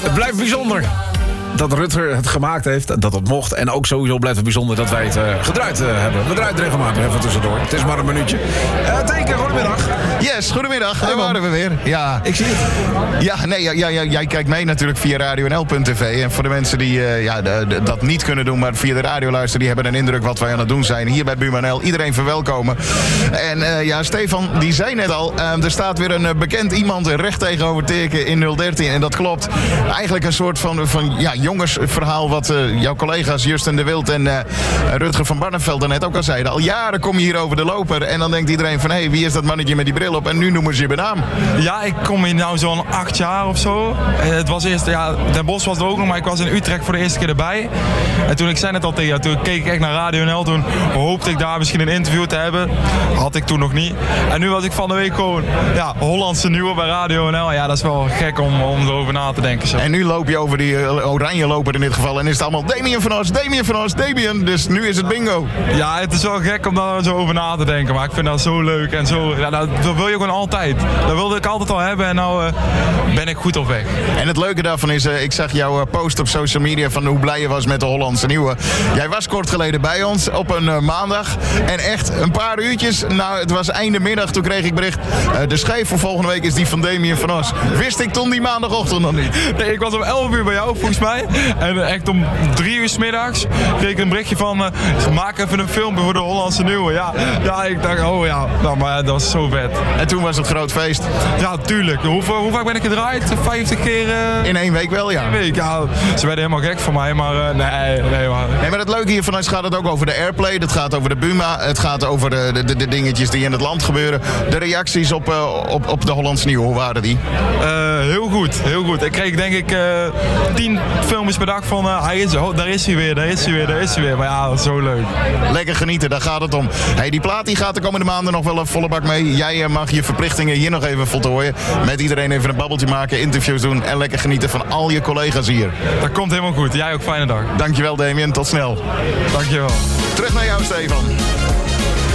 Het blijft bijzonder dat Rutger het gemaakt heeft, dat het mocht. En ook sowieso blijft het bijzonder dat wij het gedraaid hebben. We draaien het regelmatig even tussendoor. Het is maar een minuutje. Teken, goedemiddag. Yes, goedemiddag. Daar waren we weer. Ja, ik zie het. Ja, nee, jij kijkt mee natuurlijk via radionl.tv. En voor de mensen die dat niet kunnen doen, maar via de radio luisteren, die hebben een indruk wat wij aan het doen zijn. Hier bij Buma NL. Iedereen verwelkomen. En Stefan, die zei net al, er staat weer een bekend iemand recht tegenover Teken in 013. En dat klopt. Eigenlijk een soort van jongensverhaal wat jouw collega's Justin de Wild en Rutger van Barneveld net ook al zeiden. Al jaren kom je hier over de loper en dan denkt iedereen van, hé, wie is dat mannetje met die bril op? En nu noemen ze je bij naam. Ja, ik kom hier nou zo'n 8 jaar of zo. Het was eerst, Den Bosch was er ook nog, maar ik was in Utrecht voor de eerste keer erbij. En toen, ik zei net al tegen jou, toen keek ik echt naar Radio NL, toen hoopte ik daar misschien een interview te hebben. Had ik toen nog niet. En nu was ik van de week gewoon, Hollandse nieuwe bij Radio NL. Ja, dat is wel gek om erover na te denken. Zo. En nu loop je over die oranje loper in dit geval en is het allemaal Damien van Os. Dus nu is het bingo. Ja, het is wel gek om daar zo over na te denken, maar ik vind dat zo leuk en zo. Ja, dat wil je gewoon altijd. Dat wilde ik altijd al hebben en nou ben ik goed op weg. En het leuke daarvan is, ik zag jouw post op social media van hoe blij je was met de Hollandse Nieuwe. Jij was kort geleden bij ons op een maandag en echt een paar uurtjes, nou het was einde middag, toen kreeg ik bericht, de schijf voor volgende week is die van Damien van Os. Wist ik toen die maandagochtend nog niet. Nee, ik was om 11 uur bij jou volgens mij en echt om 3 uur 's middags kreeg ik een berichtje van maak even een filmpje voor de Hollandse Nieuwe. Ja, ik dacht, maar dat was zo vet. En toen was het groot feest. Ja, tuurlijk. Hoe vaak ben ik gedraaid? 50 keer? In 1 week wel, ja. 1 week, ja. Ze werden helemaal gek van mij, maar nee. Nee, maar het leuke hiervan is, gaat het ook over de airplay. Dat gaat over de Buma. Het gaat over de dingetjes die in het land gebeuren. De reacties op de Hollandse Nieuwe, hoe waren die? Heel goed. Ik kreeg denk ik 10 filmpjes per dag van daar is hij weer. Maar ja, dat is zo leuk. Lekker genieten, daar gaat het om. Hey, die plaat die gaat de komende maanden nog wel een volle bak mee. Jij mag je verplichtingen hier nog even voltooien. Met iedereen even een babbeltje maken, interviews doen en lekker genieten van al je collega's hier. Dat komt helemaal goed. Jij ook fijne dag. Dankjewel Damien, tot snel. Dankjewel. Terug naar jou Stefan.